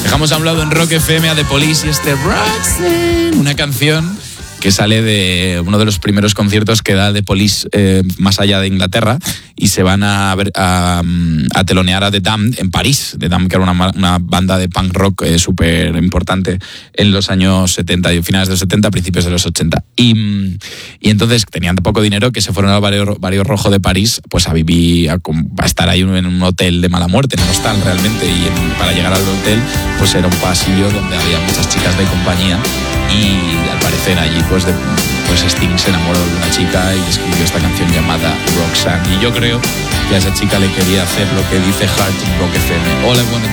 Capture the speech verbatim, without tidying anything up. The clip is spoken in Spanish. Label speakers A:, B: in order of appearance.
A: Dejamos a un lado en Rock F M a The Police y este Roxanne, una canción que sale de uno de los primeros conciertos que da The Police eh, más allá de Inglaterra, y se van a, ver, a, a telonear a The Damned en París. The Damned, que era una, una banda de punk rock eh, súper importante en los años setenta, finales de los setenta, principios de los ochenta. Y, y entonces tenían poco dinero, que se fueron al barrio, barrio Rojo de París pues a vivir, a, a estar ahí en un hotel de mala muerte, en un hostal realmente, y en, para llegar al hotel pues era un pasillo donde había muchas chicas de compañía, y al parecer allí pues, de, pues Sting se enamoró de una chica y escribió esta canción llamada Roxanne, y yo creo que a esa chica le quería hacer lo que dice Heart en Rock F M. All I Wanna